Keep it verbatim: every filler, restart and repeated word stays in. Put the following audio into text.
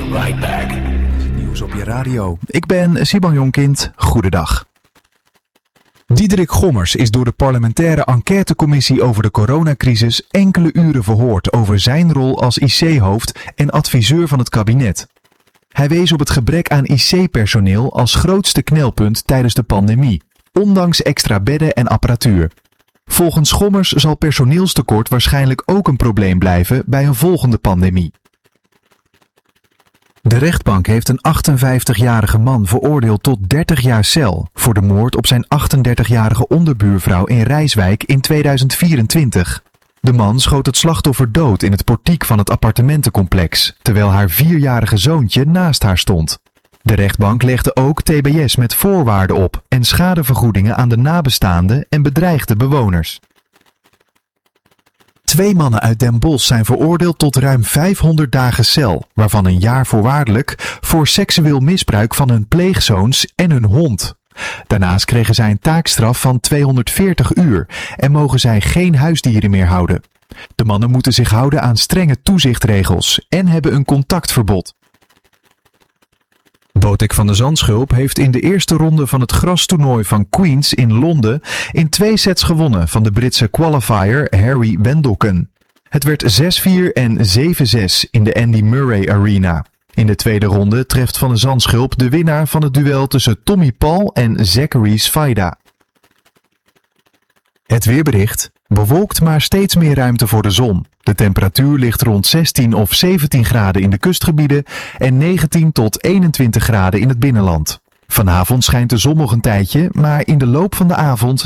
right back. Nieuws op je radio. Ik ben Siban Jonkind. Goedendag. Diederik Gommers is door de parlementaire enquêtecommissie over de coronacrisis enkele uren verhoord over zijn rol als I C-hoofd en adviseur van het kabinet. Hij wees op het gebrek aan I C-personeel als grootste knelpunt tijdens de pandemie, ondanks extra bedden en apparatuur. Volgens Gommers zal personeelstekort waarschijnlijk ook een probleem blijven bij een volgende pandemie. De rechtbank heeft een achtenvijftigjarige man veroordeeld tot dertig jaar cel voor de moord op zijn achtendertigjarige onderbuurvrouw in Rijswijk in tweeduizend vierentwintig. De man schoot het slachtoffer dood in het portiek van het appartementencomplex, terwijl haar vierjarige zoontje naast haar stond. De rechtbank legde ook T B S met voorwaarden op en schadevergoedingen aan de nabestaanden en bedreigde bewoners. Twee mannen uit Den Bosch zijn veroordeeld tot ruim vijfhonderd dagen cel, waarvan een jaar voorwaardelijk, voor seksueel misbruik van hun pleegzoons en hun hond. Daarnaast kregen zij een taakstraf van tweehonderdveertig uur en mogen zij geen huisdieren meer houden. De mannen moeten zich houden aan strenge toezichtregels en hebben een contactverbod. Botek van de Zandschulp heeft in de eerste ronde van het grastoernooi van Queen's in Londen in twee sets gewonnen van de Britse qualifier Harry Wendelken. Het werd zes vier en zeven zes in de Andy Murray Arena. In de tweede ronde treft Van de Zandschulp de winnaar van het duel tussen Tommy Paul en Zachary Svaida. Het weerbericht. Bewolkt, maar steeds meer ruimte voor de zon. De temperatuur ligt rond zestien of zeventien graden in de kustgebieden en negentien tot eenentwintig graden in het binnenland. Vanavond schijnt de zon nog een tijdje, maar in de loop van de avond